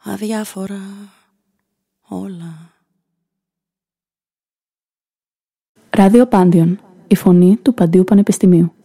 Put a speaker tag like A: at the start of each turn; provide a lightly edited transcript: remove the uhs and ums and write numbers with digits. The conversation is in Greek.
A: αδιάφορα όλα.
B: Ράδιο Πάντιον, η φωνή του Παντίου Πανεπιστημίου.